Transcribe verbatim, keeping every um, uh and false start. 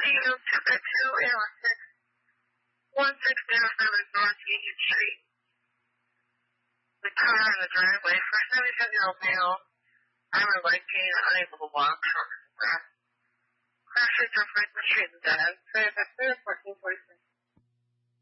you took a two zero six one six zero seven North Union Street. The car in the driveway for a seventy-seven-year-old male. I was like being unable to walk from his breath. Crashes are frequently in death. So the third fourteen forty